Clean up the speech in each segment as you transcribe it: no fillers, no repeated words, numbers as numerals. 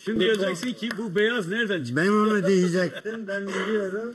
Şimdi diyeceksin ki bu beyaz nereden çıktı? Ben onu diyecektim. Ben biliyorum.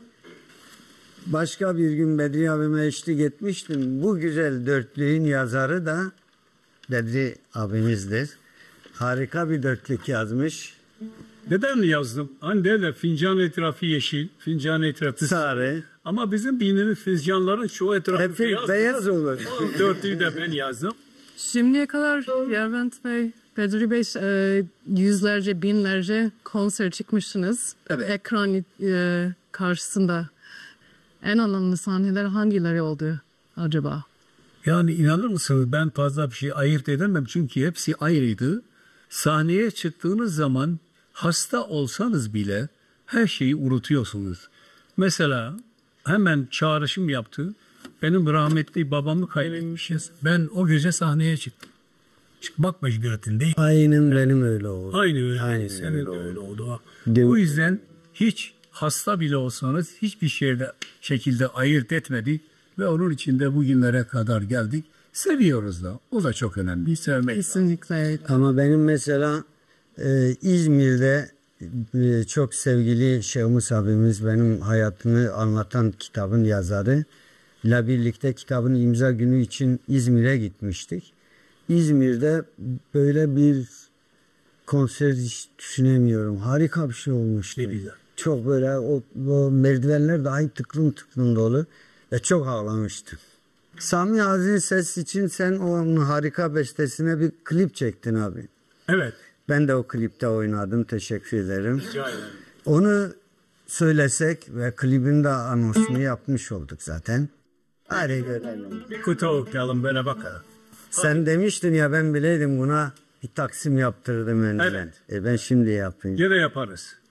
Başka bir gün Bedri abime eşlik etmiştim. Bu güzel dörtlüğün yazarı da Bedri abimizdir. Harika bir dörtlük yazmış. Neden yazdım? Hani derler fincan etrafı yeşil, fincan etrafı Sarı. Ama bizim bildiğimiz fincanların çoğu etrafı Hep beyaz. beyaz olur. O dörtlüğü de ben yazdım. Şimdiye kadar Yervant Bey, Bedri Bey yüzlerce, binlerce konser çıkmışsınız. Evet. Ekran karşısında. En anlamlı sahneler hangileri oldu acaba? Yani inanır mısınız ben fazla bir şey ayırt edemem çünkü hepsi ayrıydı. Sahneye çıktığınız zaman hasta olsanız bile her şeyi unutuyorsunuz. Mesela hemen çağrışım yaptı. Benim rahmetli babamı kaybetmişiz. Ben o gece sahneye çıktım. Çıkmak mecburiyetindeyim. Aynen benim öyle oldu. Aynı öyle. Aynen Senin öyle de öyle oldu. Değil mi? O yüzden hiç hasta bile olsanız hiçbir şekilde ayırt etmedik ve onun içinde bugünlere kadar geldik. Seviyoruz da. O da çok önemli. Sevmek. Kesinlikle. Ama benim mesela İzmir'de çok sevgili Şevmus abimiz benim hayatımı anlatan kitabın yazarı ile birlikte kitabın imza günü için İzmir'e gitmiştik. İzmir'de böyle bir konser hiç düşünemiyorum. Harika bir şey olmuştu. Çok böyle o merdivenler dahi tıklım tıklım dolu ve çok ağlamıştım. Sami Aziz Ses için sen onun harika bestesine bir klip çektin abi. Evet. Ben de o klipte oynadım. Teşekkür ederim. Rica ederim. Onu söylesek ve klibin de anonsunu yapmış olduk zaten. Hadi görelim. Bir kutu okuyalım böyle bakalım. Sen demiştin ya ben bileydim buna bir taksim yaptırdım önceden. Evet. Ben şimdi yapayım. Yine yaparız.